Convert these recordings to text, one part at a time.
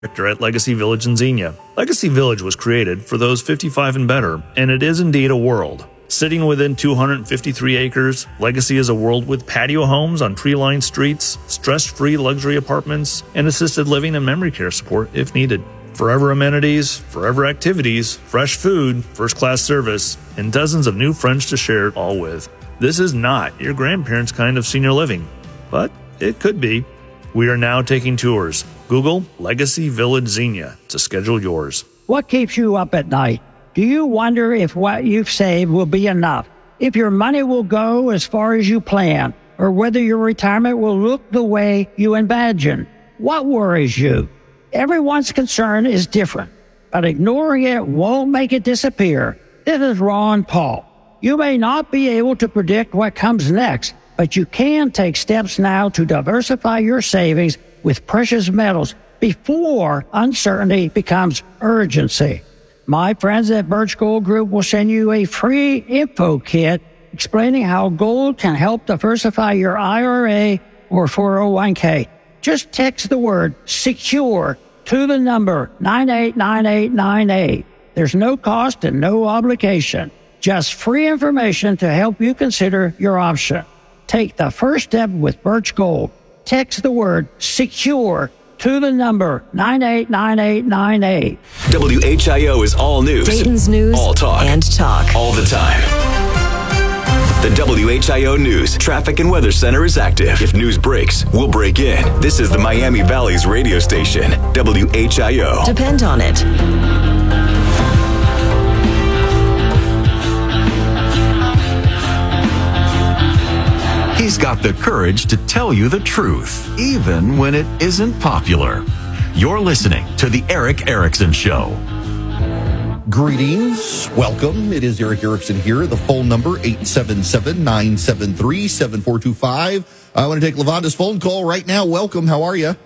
Victor at Legacy Village in Xenia. Legacy Village was created for those 55 and better, and it is indeed a world. Sitting within 253 acres, Legacy is a world with patio homes on tree-lined streets, stress-free luxury apartments, and assisted living and memory care support if needed. Forever amenities, forever activities, fresh food, first-class service, and dozens of new friends to share it all with. This is not your grandparents' kind of senior living, but it could be. We are now taking tours. Google Legacy Village Xenia to schedule yours. What keeps you up at night? Do you wonder if what you've saved will be enough? If your money will go as far as you plan? Or whether your retirement will look the way you imagine? What worries you? Everyone's concern is different, but ignoring it won't make it disappear. This is Ron Paul. You may not be able to predict what comes next, but you can take steps now to diversify your savings with precious metals before uncertainty becomes urgency. My friends at Birch Gold Group will send you a free info kit explaining how gold can help diversify your IRA or 401k. Just text the word SECURE to the number 989898. There's no cost and no obligation. Just free information to help you consider your option. Take the first step with Birch Gold. Text the word SECURE to the number 989898. WHIO is all news. Dayton's news. All talk. And talk. All the time. The WHIO News Traffic and Weather Center is active. If news breaks, we'll break in. This is the Miami Valley's radio station, WHIO. Depend on it. He's got the courage to tell you the truth, even when it isn't popular. You're listening to The Erick Erickson Show. Greetings. Welcome. It is Erick Erickson here. The phone number, 877-973-7425. I want to take Lavanda's phone call right now. Welcome. How are you?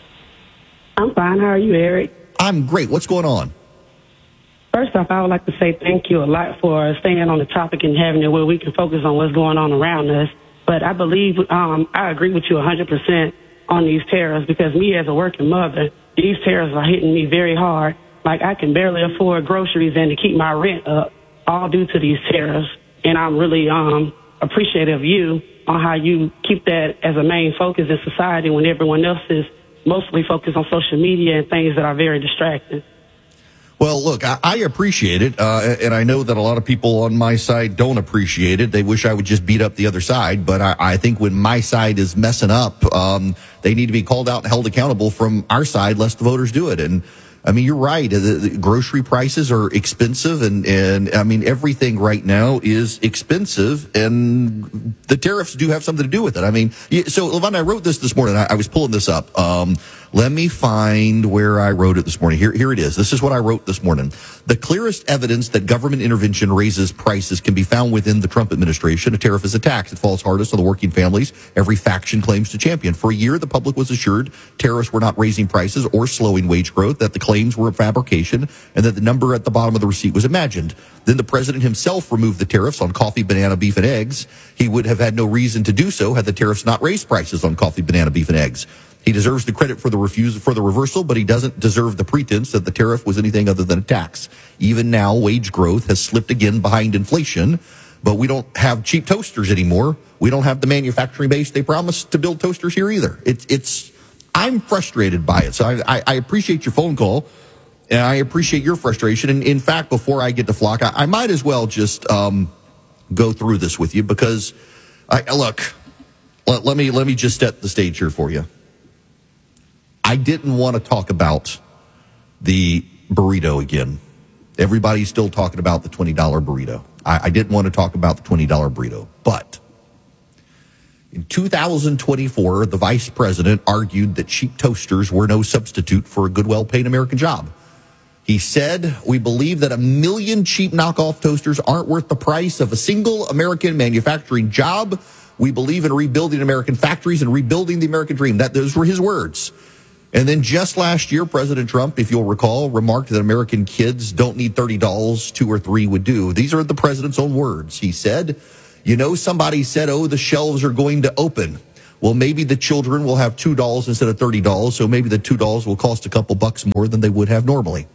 I'm fine. How are you, Eric? I'm great. What's going on? First off, I would like to say thank you a lot for staying on the topic and having it where we can focus on what's going on around us. But I believe I agree with you 100% on these tariffs because me as a working mother, these tariffs are hitting me very hard. Like I can barely afford groceries and to keep my rent up, all due to these tariffs. And I'm really appreciative of you on how you keep that as a main focus in society when everyone else is mostly focused on social media and things that are very distracting. Well, look, I appreciate it, and I know that a lot of people on my side don't appreciate it. They wish I would just beat up the other side, but I think when my side is messing up, they need to be called out and held accountable from our side, lest the voters do it. And I mean, you're right. The grocery prices are expensive, and I mean, everything right now is expensive, and the tariffs do have something to do with it. I mean, so Lavanda, I wrote this morning. I was pulling this up. Let me find where I wrote it this morning. Here it is. This is what I wrote this morning. The clearest evidence that government intervention raises prices can be found within the Trump administration. A tariff is a tax. It falls hardest on the working families every faction claims to champion. For a year, the public was assured tariffs were not raising prices or slowing wage growth, that the claims were a fabrication, and that the number at the bottom of the receipt was imagined. Then the president himself removed the tariffs on coffee, banana, beef, and eggs. He would have had no reason to do so had the tariffs not raised prices on coffee, banana, beef, and eggs. He deserves the credit for the reversal, but he doesn't deserve the pretense that the tariff was anything other than a tax. Even now, wage growth has slipped again behind inflation, but we don't have cheap toasters anymore. We don't have the manufacturing base they promised to build toasters here either. I'm frustrated by it. So I appreciate your phone call, and I appreciate your frustration. And in fact, before I get to Flock, I might as well just go through this with you because, look, let me just set the stage here for you. I didn't want to talk about the burrito again. Everybody's still talking about the $20 burrito. I didn't want to talk about the $20 burrito. But in 2024, the vice president argued that cheap toasters were no substitute for a good, well-paid American job. He said, "We believe that 1 million cheap knockoff toasters aren't worth the price of a single American manufacturing job. We believe in rebuilding American factories and rebuilding the American dream." Those were his words. And then just last year, President Trump, if you'll recall, remarked that American kids don't need $30, 2 or 3 would do. These are the president's own words. He said, "You know, somebody said, oh, the shelves are going to open. Well, maybe the children will have $2 instead of $30, so maybe the $2 will cost a couple bucks more than they would have normally.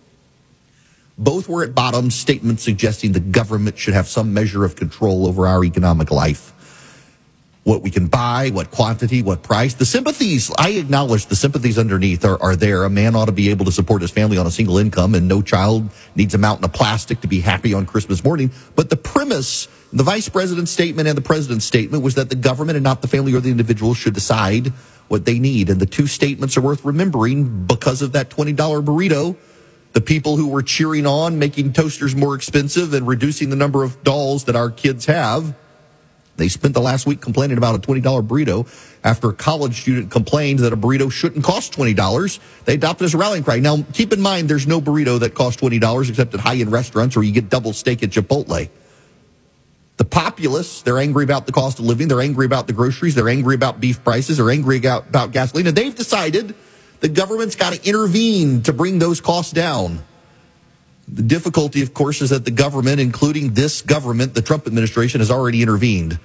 Both were at bottom statements suggesting the government should have some measure of control over our economic life. What we can buy, what quantity, what price. The sympathies, I acknowledge the sympathies underneath are there. A man ought to be able to support his family on a single income, and no child needs a mountain of plastic to be happy on Christmas morning. But the premise, the vice president's statement and the president's statement, was that the government and not the family or the individual should decide what they need. And the two statements are worth remembering because of that $20 burrito. The people who were cheering on, making toasters more expensive and reducing the number of dolls that our kids have, they spent the last week complaining about a $20 burrito after a college student complained that a burrito shouldn't cost $20. They adopted as a rallying cry. Now, keep in mind, there's no burrito that costs $20 except at high-end restaurants, or you get double steak at Chipotle. The populace, they're angry about the cost of living. They're angry about the groceries. They're angry about beef prices. They're angry about gasoline. And they've decided the government's got to intervene to bring those costs down. The difficulty, of course, is that the government, including this government, the Trump administration, has already intervened.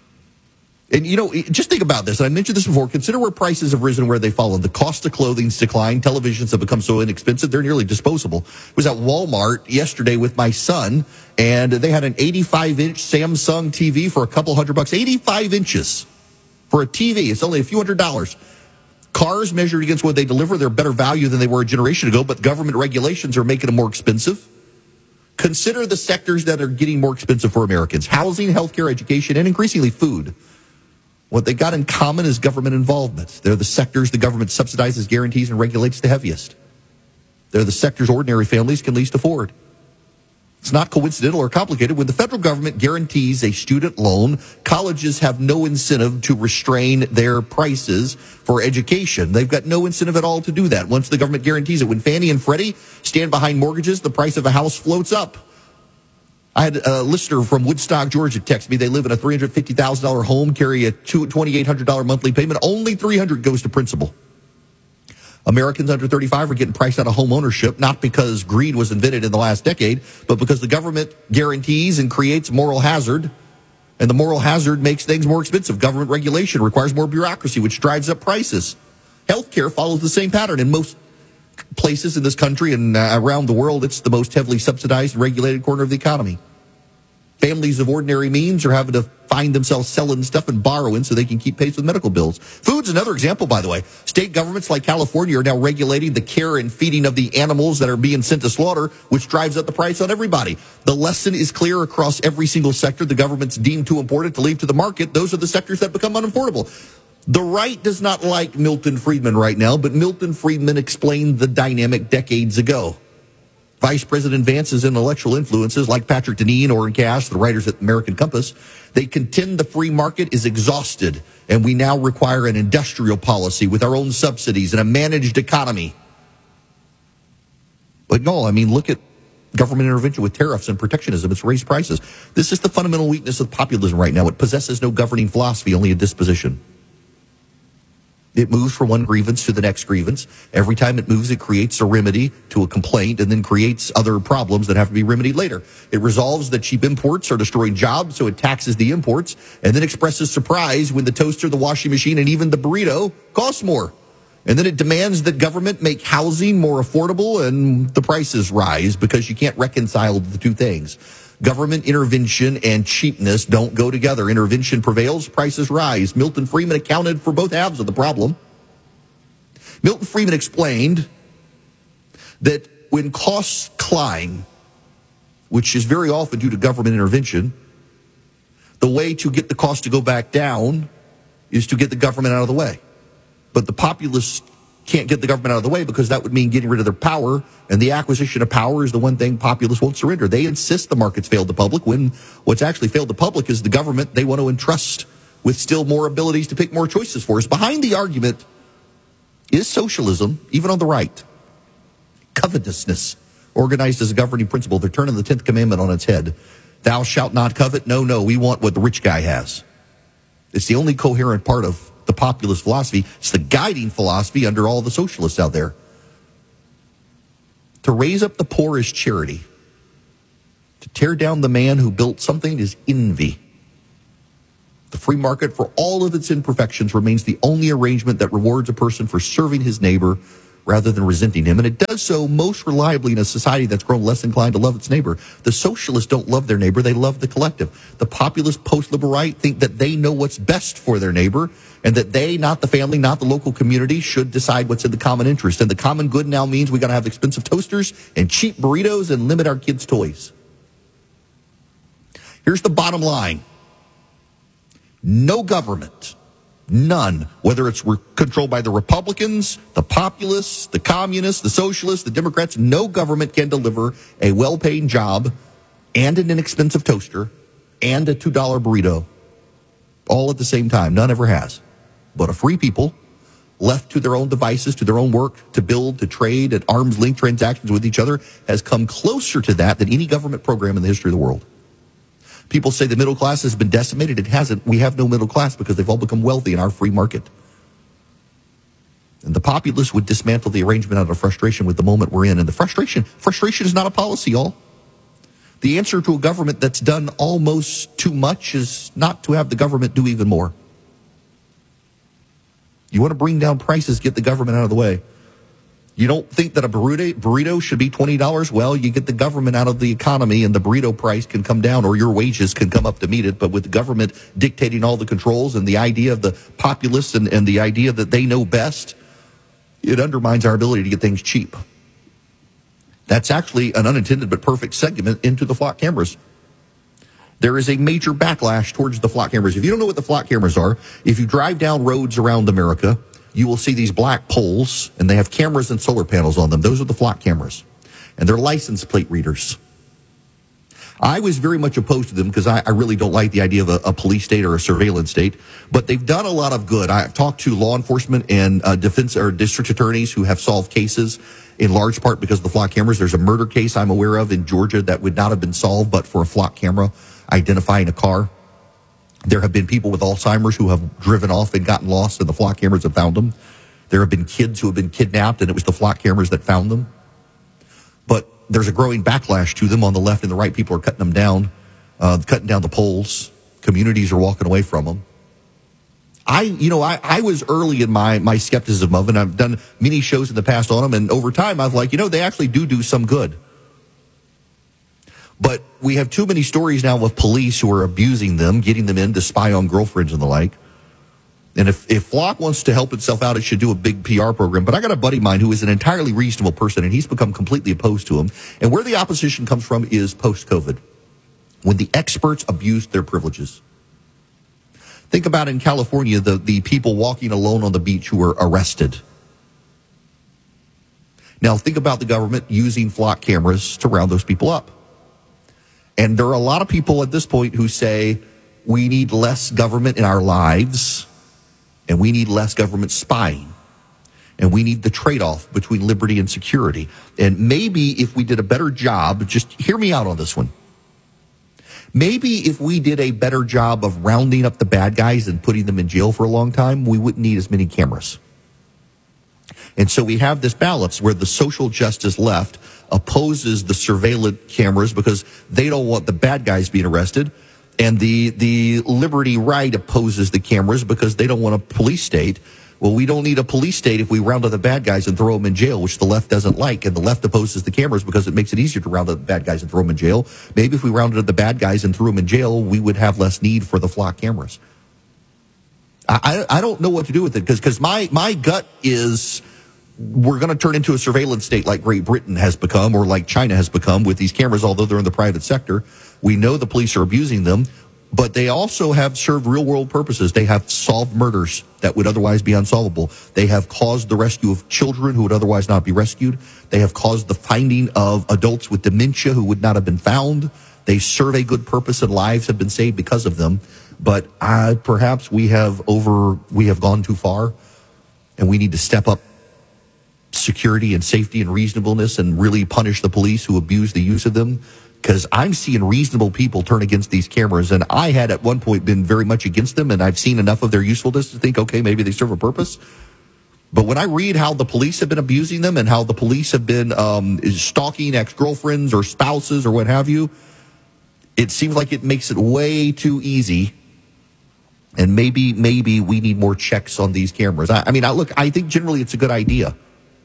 And, you know, just think about this. I mentioned this before. Consider where prices have risen, where they've fallen. The cost of clothing's declined. Televisions have become so inexpensive, they're nearly disposable. I was at Walmart yesterday with my son, and they had an 85-inch Samsung TV for a couple $100. 85 inches for a TV. It's only a few $100s. Cars measured against what they deliver, they're better value than they were a generation ago, but government regulations are making them more expensive. Consider the sectors that are getting more expensive for Americans: housing, healthcare, education, and increasingly food. What they got in common is government involvement. They're the sectors the government subsidizes, guarantees, and regulates the heaviest. They're the sectors ordinary families can least afford. It's not coincidental or complicated. When the federal government guarantees a student loan, colleges have no incentive to restrain their prices for education. They've got no incentive at all to do that once the government guarantees it. When Fannie and Freddie stand behind mortgages, the price of a house floats up. I had a listener from Woodstock, Georgia, text me. They live in a $350,000 home, carry a $2,800 monthly payment. Only $300 goes to principal. Americans under 35 are getting priced out of home ownership, not because greed was invented in the last decade, but because the government guarantees and creates moral hazard, and the moral hazard makes things more expensive. Government regulation requires more bureaucracy, which drives up prices. Healthcare follows the same pattern. In most places in this country and around the world, it's the most heavily subsidized and regulated corner of the economy. Families of ordinary means are having to find themselves selling stuff and borrowing so they can keep pace with medical bills. Food's another example, by the way. State governments like California are now regulating the care and feeding of the animals that are being sent to slaughter, which drives up the price on everybody. The lesson is clear across every single sector the government's deemed too important to leave to the market. Those are the sectors that become unaffordable. The right does not like Milton Friedman right now, but Milton Friedman explained the dynamic decades ago. Vice President Vance's intellectual influences, like Patrick Deneen, Orrin Cash, the writers at American Compass, they contend the free market is exhausted, and we now require an industrial policy with our own subsidies and a managed economy. But no, I mean, look at government intervention with tariffs and protectionism. It's raised prices. This is the fundamental weakness of populism right now. It possesses no governing philosophy, only a disposition. It moves from one grievance to the next grievance. Every time it moves, it creates a remedy to a complaint and then creates other problems that have to be remedied later. It resolves that cheap imports are destroying jobs, so it taxes the imports, and then expresses surprise when the toaster, the washing machine, and even the burrito costs more. And then it demands that government make housing more affordable and the prices rise because you can't reconcile the two things. Government intervention and cheapness don't go together. Intervention prevails, prices rise. Milton Friedman accounted for both halves of the problem. Milton Friedman explained that when costs climb, which is very often due to government intervention, the way to get the cost to go back down is to get the government out of the way. But the populists can't get the government out of the way because that would mean getting rid of their power, and the acquisition of power is the one thing populists won't surrender. They insist the markets failed the public when what's actually failed the public is the government they want to entrust with still more abilities to pick more choices for us. Behind the argument is socialism, even on the right. Covetousness, organized as a governing principle. They're turning the 10th commandment on its head. Thou shalt not covet. No, we want what the rich guy has. It's the only coherent part of the populist philosophy. It's the guiding philosophy under all the socialists out there. To raise up the poor is charity. To tear down the man who built something is envy. The free market, for all of its imperfections, remains the only arrangement that rewards a person for serving his neighbor rather than resenting him. And it does so most reliably in a society that's grown less inclined to love its neighbor. The socialists don't love their neighbor, they love the collective. The populist post-liberal right think that they know what's best for their neighbor and that they, not the family, not the local community, should decide what's in the common interest. And the common good now means we got to have expensive toasters and cheap burritos and limit our kids' toys. Here's the bottom line. No government, none, whether it's controlled by the Republicans, the populists, the communists, the socialists, the Democrats, no government can deliver a well-paying job and an inexpensive toaster and a $2 burrito all at the same time. None ever has. But a free people left to their own devices, to their own work, to build, to trade at arm's length transactions with each other has come closer to that than any government program in the history of the world. People say the middle class has been decimated. It hasn't. We have no middle class because they've all become wealthy in our free market. And the populists would dismantle the arrangement out of frustration with the moment we're in. And the frustration is not a policy, y'all. The answer to a government that's done almost too much is not to have the government do even more. You want to bring down prices, get the government out of the way. You don't think that a burrito should be $20? Well, you get the government out of the economy and the burrito price can come down or your wages can come up to meet it. But with the government dictating all the controls and the idea of the populists and the idea that they know best, it undermines our ability to get things cheap. That's actually an unintended but perfect segment into the flock cameras. There is a major backlash towards the flock cameras. If you don't know what the flock cameras are, if you drive down roads around America, you will see these black poles, and they have cameras and solar panels on them. Those are the flock cameras. And they're license plate readers. I was very much opposed to them because I really don't like the idea of a police state or a surveillance state. But they've done a lot of good. I've talked to law enforcement and defense or district attorneys who have solved cases in large part because of the flock cameras. There's a murder case I'm aware of in Georgia that would not have been solved but for a flock camera identifying a car. There have been people with Alzheimer's who have driven off and gotten lost, and the flock cameras have found them. There have been kids who have been kidnapped, and it was the flock cameras that found them. But there's a growing backlash to them on the left and the right. People are cutting them down, cutting down the poles. Communities are walking away from them. I was early in my skepticism of it, and I've done many shows in the past on them, and over time I was like, they actually do some good. But we have too many stories now of police who are abusing them, getting them in to spy on girlfriends and the like. And if Flock wants to help itself out, it should do a big PR program. But I got a buddy of mine who is an entirely reasonable person, and he's become completely opposed to him. And where the opposition comes from is post-COVID, when the experts abused their privileges. Think about in California, the people walking alone on the beach who were arrested. Now think about the government using Flock cameras to round those people up. And there are a lot of people at this point who say we need less government in our lives and we need less government spying and we need the trade-off between liberty and security. And maybe if we did a better job, just hear me out on this one. Maybe if we did a better job of rounding up the bad guys and putting them in jail for a long time, we wouldn't need as many cameras. And so we have this balance where the social justice left opposes the surveillance cameras because they don't want the bad guys being arrested. And the liberty right opposes the cameras because they don't want a police state. Well, we don't need a police state if we round up the bad guys and throw them in jail, which the left doesn't like. And the left opposes the cameras because it makes it easier to round up the bad guys and throw them in jail. Maybe if we rounded up the bad guys and threw them in jail, we would have less need for the flock cameras. I don't know what to do with it because my gut is we're going to turn into a surveillance state like Great Britain has become or like China has become with these cameras, although they're in the private sector. We know the police are abusing them, but they also have served real-world purposes. They have solved murders that would otherwise be unsolvable. They have caused the rescue of children who would otherwise not be rescued. They have caused the finding of adults with dementia who would not have been found. They serve a good purpose and lives have been saved because of them. But perhaps we have gone too far, and we need to step up security and safety and reasonableness and really punish the police who abuse the use of them. Because I'm seeing reasonable people turn against these cameras, and I had at one point been very much against them, and I've seen enough of their usefulness to think, okay, maybe they serve a purpose. But when I read how the police have been abusing them and how the police have been stalking ex-girlfriends or spouses or what have you, it seems like it makes it way too easy And maybe we need more checks on these cameras. I think generally it's a good idea.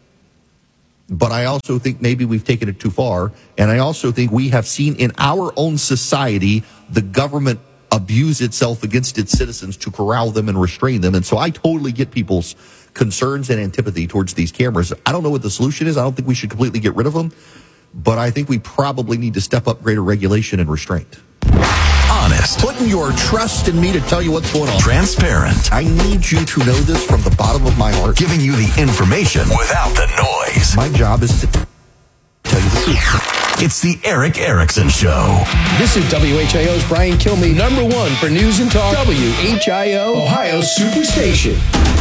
But I also think maybe we've taken it too far. And I also think we have seen in our own society the government abuse itself against its citizens to corral them and restrain them. And so I totally get people's concerns and antipathy towards these cameras. I don't know what the solution is. I don't think we should completely get rid of them. But I think we probably need to step up greater regulation and restraint. Honest. Putting your trust in me to tell you what's going on. Transparent. I need you to know this from the bottom of my heart. Giving you the information without the noise. My job is to tell you the truth. It's the Eric Erickson Show. This is WHIO's Brian Kilmeade, number one for news and talk. WHIO, Ohio's Superstation.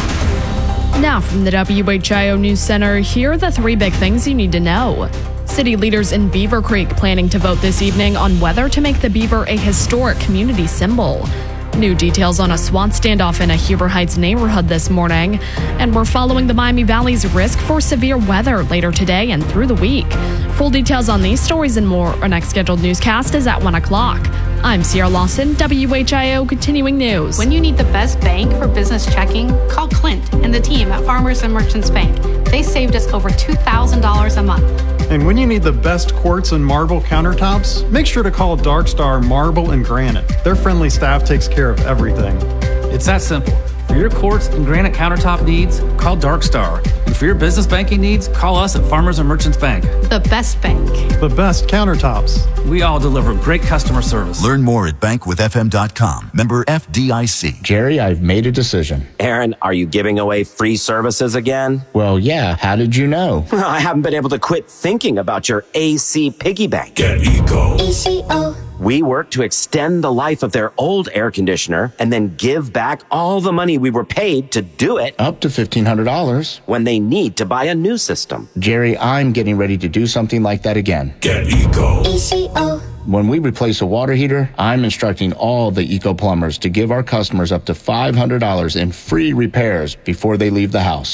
Now from the WHIO News Center, here are the three big things you need to know. City leaders in Beaver Creek planning to vote this evening on whether to make the beaver a historic community symbol. New details on a SWAT standoff in a Huber Heights neighborhood this morning. And we're following the Miami Valley's risk for severe weather later today and through the week. Full details on these stories and more. Our next scheduled newscast is at 1 o'clock. I'm Sierra Lawson, WHIO Continuing News. When you need the best bank for business checking, call Clint and the team at Farmers and Merchants Bank. They saved us over $2,000 a month. And when you need the best quartz and marble countertops, make sure to call Dark Star Marble and Granite. Their friendly staff takes care of everything. It's that simple. For your quartz and granite countertop needs, call Dark Star. And for your business banking needs, call us at Farmers and Merchants Bank. The best bank. The best countertops. We all deliver great customer service. Learn more at bankwithfm.com. Member FDIC. Jerry, I've made a decision. Aaron, are you giving away free services again? Well, yeah. How did you know? I haven't been able to quit thinking about your AC piggy bank. Get Eco. ECO. We work to extend the life of their old air conditioner and then give back all the money we were paid to do it. Up to $1,500. When they need to buy a new system. Jerry, I'm getting ready to do something like that again. Get Eco. ECO. When we replace a water heater, I'm instructing all the Eco plumbers to give our customers up to $500 in free repairs before they leave the house.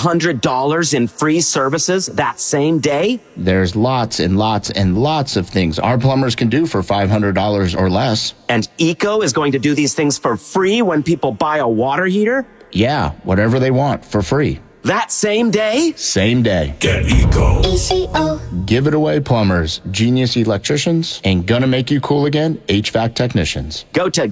$500 in free services that same day? There's lots and lots and lots of things our plumbers can do for $500 or less. And Eco is going to do these things for free when people buy a water heater? Yeah, whatever they want for free. That same day? Same day. Get Eco. ECO. Give it away, plumbers, genius electricians, and gonna make you cool again, HVAC technicians. Go to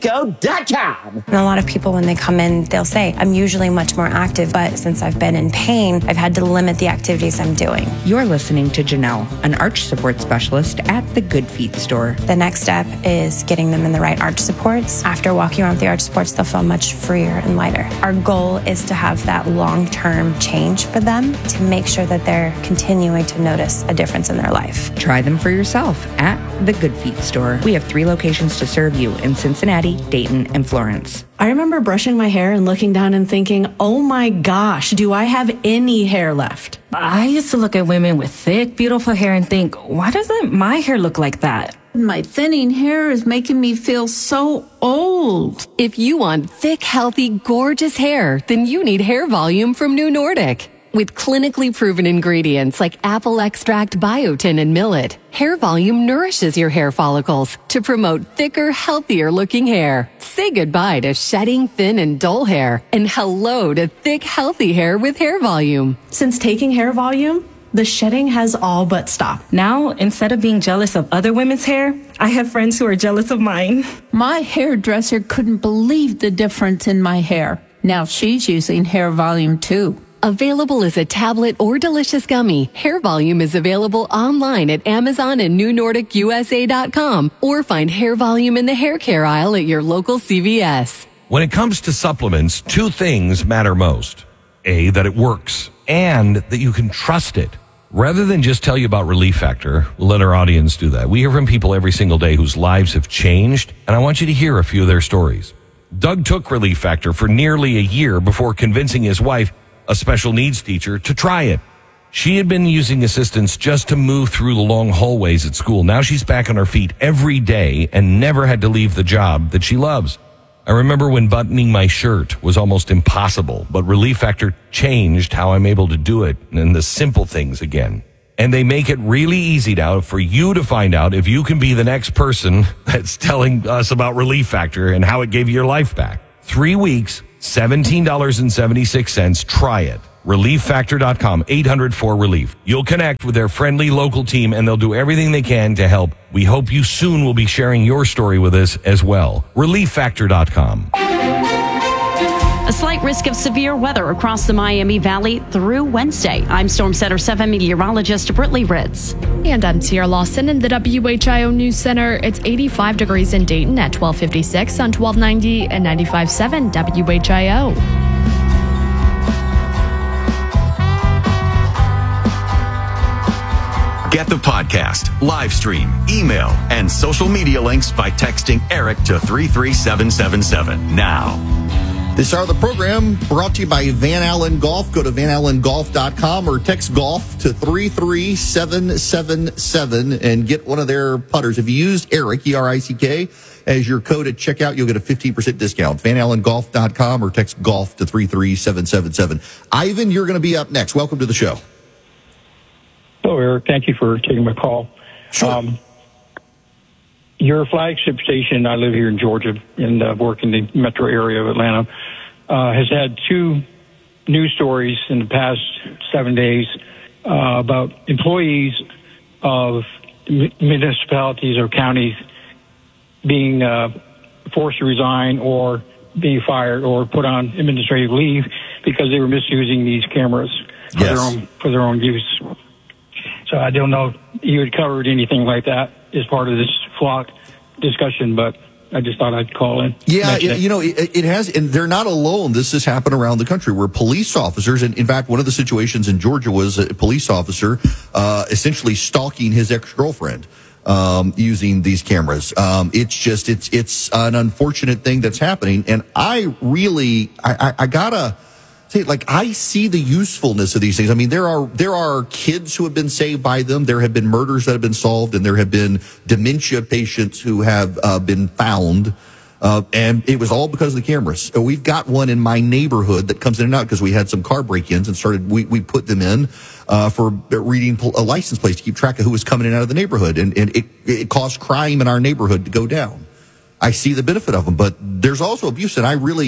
geteco.com. And a lot of people, when they come in, they'll say, I'm usually much more active, but since I've been in pain, I've had to limit the activities I'm doing. You're listening to Janelle, an arch support specialist at the Good Feet store. The next step is getting them in the right arch supports. After walking around with the arch supports, they'll feel much freer and lighter. Our goal is to have that long-term change for them to make sure that they're continuing to notice a difference in their life. Try them for yourself at the Good Feet store. We have 3 locations to serve you in Cincinnati, Dayton, and Florence. I remember brushing my hair and looking down and thinking, oh my gosh, do I have any hair left? I used to look at women with thick, beautiful hair and think, why doesn't my hair look like that? My thinning hair is making me feel so old. If you want thick, healthy, gorgeous hair, then you need Hair Volume from New Nordic. With clinically proven ingredients like apple extract, biotin, and millet, Hair Volume nourishes your hair follicles to promote thicker, healthier looking hair. Say goodbye to shedding, thin, and dull hair, and hello to thick, healthy hair with Hair Volume. Since taking Hair Volume, the shedding has all but stopped. Now, instead of being jealous of other women's hair, I have friends who are jealous of mine. My hairdresser couldn't believe the difference in my hair. Now she's using Hair Volume too. Available as a tablet or delicious gummy, Hair Volume is available online at Amazon and NewNordicUSA.com, or find Hair Volume in the hair care aisle at your local CVS. When it comes to supplements, 2 things matter most. A, that it works, and that you can trust it. Rather than just tell you about Relief Factor, we'll let our audience do that. We hear from people every single day whose lives have changed, and I want you to hear a few of their stories. Doug took Relief Factor for nearly a year before convincing his wife, a special needs teacher, to try it. She had been using assistance just to move through the long hallways at school. Now she's back on her feet every day and never had to leave the job that she loves. I remember when buttoning my shirt was almost impossible, but Relief Factor changed how I'm able to do it and the simple things again. And they make it really easy now for you to find out if you can be the next person that's telling us about Relief Factor and how it gave you your life back. 3 weeks, $17.76. Try it. ReliefFactor.com, 800-4RELIEF. You'll connect with their friendly local team, and they'll do everything they can to help. We hope you soon will be sharing your story with us as well. ReliefFactor.com. A slight risk of severe weather across the Miami Valley through Wednesday. I'm Storm Center 7 meteorologist Brittany Ritz. And I'm Sierra Lawson in the WHIO News Center. It's 85 degrees in Dayton at 1256 on 1290 and 95.7 WHIO. Get the podcast, live stream, email, and social media links by texting Eric to 33777 now. This hour of the program brought to you by Van Allen Golf. Go to vanallengolf.com or text golf to 33777 and get one of their putters. If you use Eric, E-R-I-C-K, as your code at checkout, you'll get a 15% discount. vanallengolf.com or text golf to 33777. Ivan, you're going to be up next. Welcome to the show. Hello, Eric. Thank you for taking my call. Sure. Your flagship station, I live here in Georgia and work in the metro area of Atlanta, has had 2 news stories in the past 7 days about employees of municipalities or counties being forced to resign or being fired or put on administrative leave because they were misusing these cameras for their own use. So I don't know if you had covered anything like that as part of this flock discussion, but I just thought I'd call in. Yeah, it has, and they're not alone. This has happened around the country where police officers, and in fact, one of the situations in Georgia was a police officer essentially stalking his ex-girlfriend using these cameras. It's an unfortunate thing that's happening, and I gotta say, I see the usefulness of these things. I mean, there are kids who have been saved by them. There have been murders that have been solved, and there have been dementia patients who have been found. And it was all because of the cameras. We've got one in my neighborhood that comes in and out because we had some car break-ins and we put them in for reading license plates to keep track of who was coming in and out of the neighborhood. And it caused crime in our neighborhood to go down. I see the benefit of them, but there's also abuse, and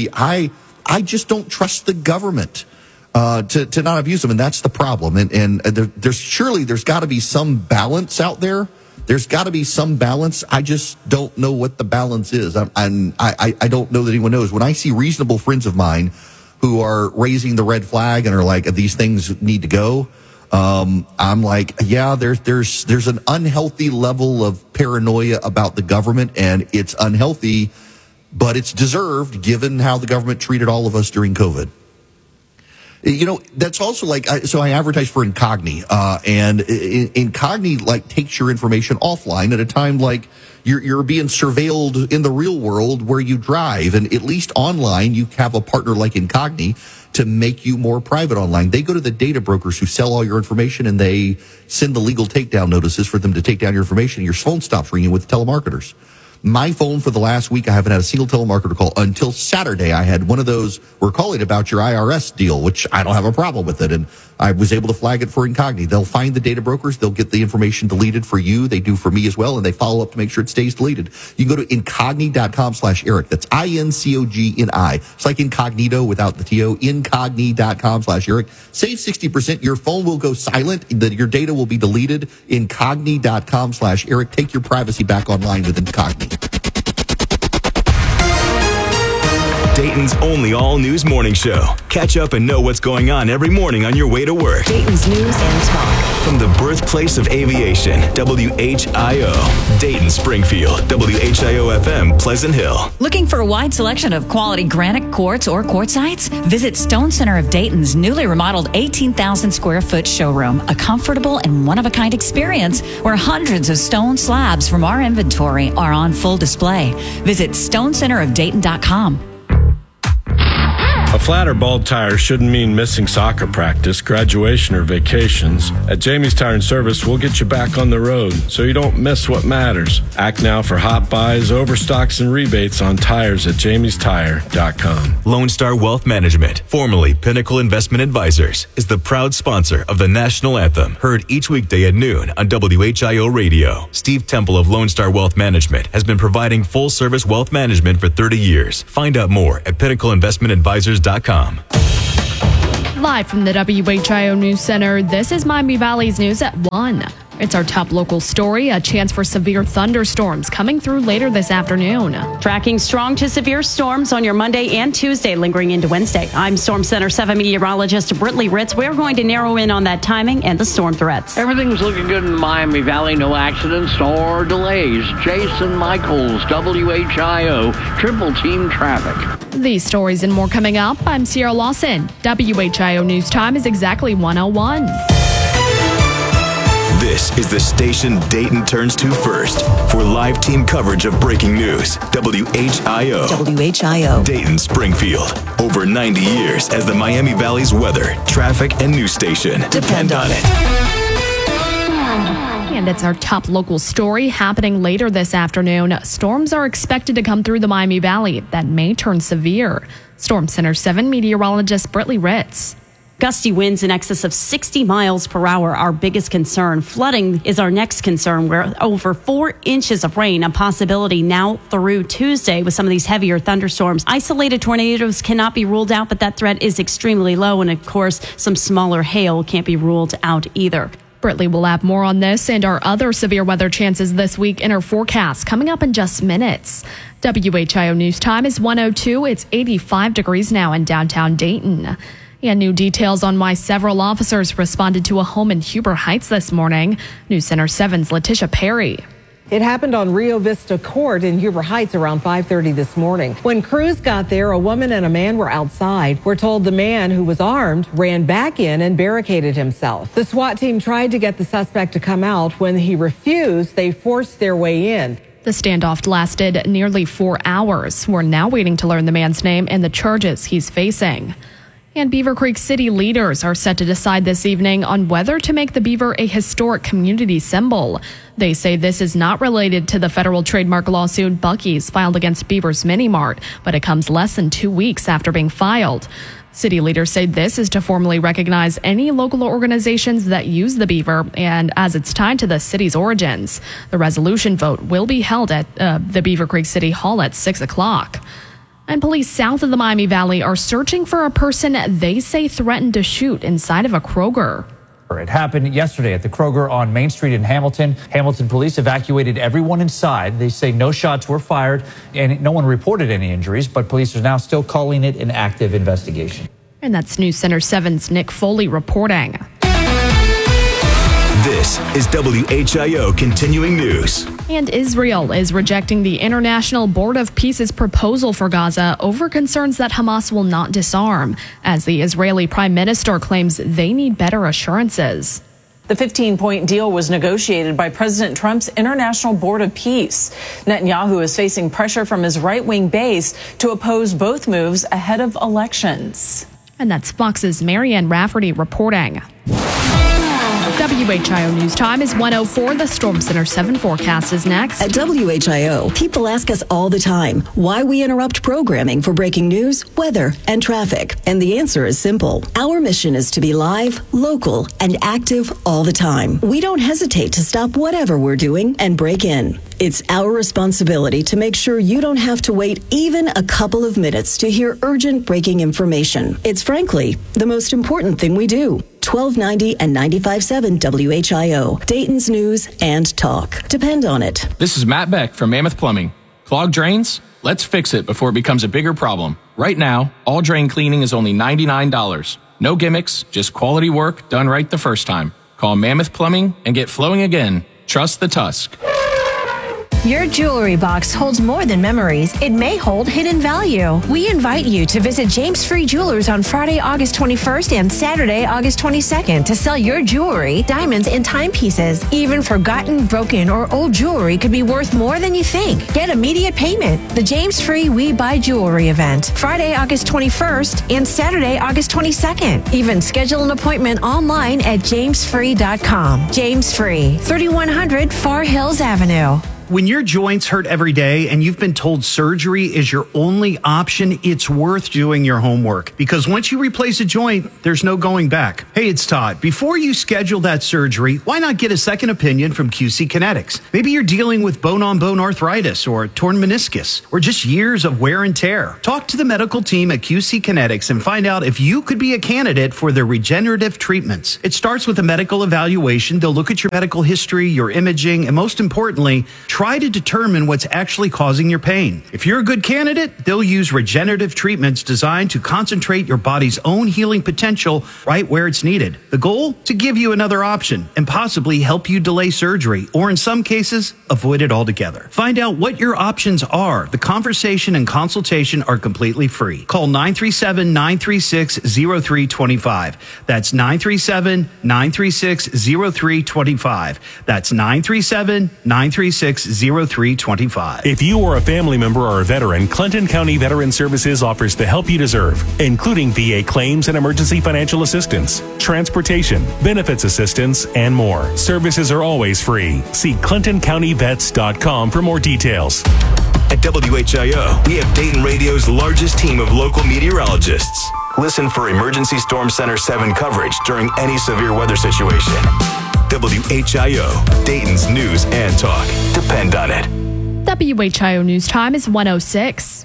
I just don't trust the government to not abuse them, and that's the problem. And there's got to be some balance out there. There's got to be some balance. I just don't know what the balance is. I don't know that anyone knows. When I see reasonable friends of mine who are raising the red flag and are like, these things need to go, I'm like, yeah, there's an unhealthy level of paranoia about the government, and it's unhealthy, but it's deserved given how the government treated all of us during COVID. That's also so I advertise for Incogni, and Incogni takes your information offline at a time you're being surveilled in the real world where you drive, and at least online you have a partner like Incogni to make you more private online. They go to the data brokers who sell all your information, and they send the legal takedown notices for them to take down your information. Your phone stops ringing with telemarketers. My phone for the last week, I haven't had a single telemarketer call. Until Saturday, I had one of those, we're calling about your IRS deal, which I don't have a problem with it. And I was able to flag it for Incogni. They'll find the data brokers. They'll get the information deleted for you. They do for me as well. And they follow up to make sure it stays deleted. You can go to incogni.com/Eric. That's INCOGNI. It's like incognito without the TO. Incogni.com/Eric. Save 60%. Your phone will go silent. Your data will be deleted. Incogni.com/Eric. Take your privacy back online with Incogni. Dayton's only all-news morning show. Catch up and know what's going on every morning on your way to work. Dayton's News and Talk. From the birthplace of aviation, WHIO. Dayton, Springfield, WHIO-FM, Pleasant Hill. Looking for a wide selection of quality granite quartz or quartzites? Visit Stone Center of Dayton's newly remodeled 18,000 square foot showroom. A comfortable and one-of-a-kind experience where hundreds of stone slabs from our inventory are on full display. Visit stonecenterofdayton.com. A A flat or bald tire shouldn't mean missing soccer practice, graduation, or vacations. At Jamie's Tire and Service, we'll get you back on the road so you don't miss what matters. Act now for hot buys, overstocks, and rebates on tires at jamiestire.com. Lone Star Wealth Management, formerly Pinnacle Investment Advisors, is the proud sponsor of the National Anthem, heard each weekday at noon on WHIO Radio. Steve Temple of Lone Star Wealth Management has been providing full-service wealth management for 30 years. Find out more at pinnacleinvestmentadvisors.com. Live from the WHIO News Center, this is Miami Valley's News at 1. It's our top local story, a chance for severe thunderstorms coming through later this afternoon. Tracking strong to severe storms on your Monday and Tuesday, lingering into Wednesday. I'm Storm Center 7 meteorologist Britley Ritz. We're going to narrow in on that timing and the storm threats. Everything's looking good in Miami Valley. No accidents or delays. Jason Michaels, WHIO, Triple Team Traffic. These stories and more coming up. I'm Sierra Lawson. WHIO News Time is exactly 1:01. This is the station Dayton turns to first for live team coverage of breaking news. WHIO. WHIO. Dayton Springfield. Over 90 years as the Miami Valley's weather, traffic, and news station. Depend on it. And it's our top local story happening later this afternoon. Storms are expected to come through the Miami Valley that may turn severe. Storm Center 7 meteorologist Britley Ritz. Gusty winds in excess of 60 miles per hour, our biggest concern. Flooding is our next concern, where over 4 inches of rain, a possibility now through Tuesday with some of these heavier thunderstorms. Isolated tornadoes cannot be ruled out, but that threat is extremely low. And of course, some smaller hail can't be ruled out either. Britley will have more on this and our other severe weather chances this week in her forecast coming up in just minutes. WHIO News Time is 1:02. It's 85 degrees now in downtown Dayton. And new details on why several officers responded to a home in Huber Heights this morning. News Center 7's Letitia Perry. It happened on Rio Vista Court in Huber Heights around 5:30 this morning. When crews got there, a woman and a man were outside. We're told the man, who was armed, ran back in and barricaded himself. The SWAT team tried to get the suspect to come out. When he refused, they forced their way in. The standoff lasted nearly 4 hours. We're now waiting to learn the man's name and the charges he's facing. And Beaver Creek City leaders are set to decide this evening on whether to make the beaver a historic community symbol. They say this is not related to the federal trademark lawsuit Buc-ee's filed against Beaver's Mini Mart, but it comes less than 2 weeks after being filed. City leaders say this is to formally recognize any local organizations that use the beaver, and as it's tied to the city's origins. The resolution vote will be held at the Beaver Creek City Hall at 6 o'clock. And police south of the Miami Valley are searching for a person they say threatened to shoot inside of a Kroger. It happened yesterday at the Kroger on Main Street in Hamilton. Hamilton police evacuated everyone inside. They say no shots were fired and no one reported any injuries, but police are now still calling it an active investigation. And that's News Center 7's Nick Foley reporting. This is WHIO Continuing News. And Israel is rejecting the International Board of Peace's proposal for Gaza over concerns that Hamas will not disarm, as the Israeli Prime Minister claims they need better assurances. The 15-point deal was negotiated by President Trump's International Board of Peace. Netanyahu is facing pressure from his right-wing base to oppose both moves ahead of elections. And that's Fox's Marianne Rafferty reporting. WHIO News Time is 1:04. The Storm Center 7 forecast is next. At WHIO, people ask us all the time why we interrupt programming for breaking news, weather, and traffic. And the answer is simple. Our mission is to be live, local, and active all the time. We don't hesitate to stop whatever we're doing and break in. It's our responsibility to make sure you don't have to wait even a couple of minutes to hear urgent breaking information. It's frankly the most important thing we do. 1290 and 95.7 WHIO, Dayton's news and talk. Depend on it. This is Matt Beck from Mammoth Plumbing. Clogged drains? Let's fix it before it becomes a bigger problem. Right now, all drain cleaning is only $99. No gimmicks, just quality work done right the first time. Call Mammoth Plumbing and get flowing again. Trust the Tusk. Your jewelry box holds more than memories. It may hold hidden value. We invite you to visit James Free Jewelers on Friday, August 21st and Saturday, August 22nd to sell your jewelry, diamonds, and timepieces. Even forgotten, broken, or old jewelry could be worth more than you think. Get immediate payment. The James Free We Buy Jewelry event, Friday, August 21st and Saturday, August 22nd. Even schedule an appointment online at jamesfree.com. James Free, 3100 Far Hills Avenue. When your joints hurt every day and you've been told surgery is your only option, it's worth doing your homework. Because once you replace a joint, there's no going back. Hey, it's Todd. Before you schedule that surgery, why not get a second opinion from QC Kinetics? Maybe you're dealing with bone-on-bone arthritis or torn meniscus or just years of wear and tear. Talk to the medical team at QC Kinetics and find out if you could be a candidate for their regenerative treatments. It starts with a medical evaluation. They'll look at your medical history, your imaging, and most importantly, try to determine what's actually causing your pain. If you're a good candidate, they'll use regenerative treatments designed to concentrate your body's own healing potential right where it's needed. The goal? To give you another option and possibly help you delay surgery, or in some cases, avoid it altogether. Find out what your options are. The conversation and consultation are completely free. Call 937-936-0325. That's 937-936-0325. That's 937-936-0325. If you or a family member are a veteran, Clinton County Veteran Services offers the help you deserve, including VA claims and emergency financial assistance, transportation, benefits assistance, and more. Services are always free. See ClintonCountyVets.com for more details. At WHIO, we have Dayton Radio's largest team of local meteorologists. Listen for Emergency Storm Center 7 coverage during any severe weather situation. WHIO, Dayton's news and talk. Depend on it. WHIO news time is 1:06.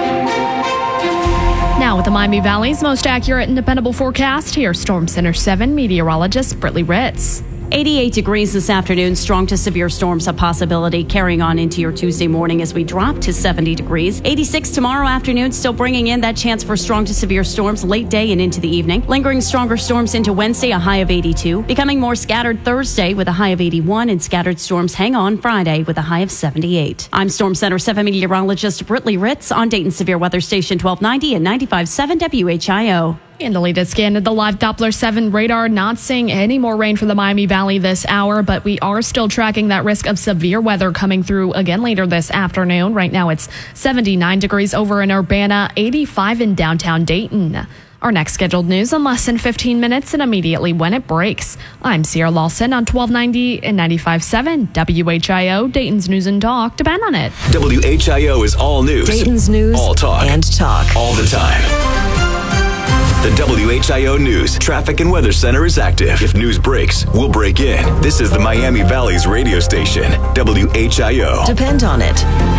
Now with the Miami Valley's most accurate and dependable forecast, here's Storm Center 7 meteorologist Brittany Ritz. 88 degrees this afternoon. Strong to severe storms a possibility carrying on into your Tuesday morning as we drop to 70 degrees. 86 tomorrow afternoon, still bringing in that chance for strong to severe storms late day and into the evening. Lingering stronger storms into Wednesday, a high of 82. Becoming more scattered Thursday with a high of 81, and scattered storms hang on Friday with a high of 78. I'm Storm Center 7 meteorologist Brittany Ritz on Dayton Severe Weather Station 1290 and 95.7 WHIO. And the latest scan of the live Doppler 7 radar, not seeing any more rain for the Miami Valley this hour, but we are still tracking that risk of severe weather coming through again later this afternoon. Right now it's 79 degrees over in Urbana, 85 in downtown Dayton. Our next scheduled news in less than 15 minutes and immediately when it breaks. I'm Sierra Lawson on 1290 and 95.7 WHIO, Dayton's News and Talk. Depend on it. WHIO is all news. Dayton's News all talk. And talk. All the time. The WHIO News Traffic and Weather Center is active. If news breaks, we'll break in. This is the Miami Valley's radio station, WHIO. Depend on it.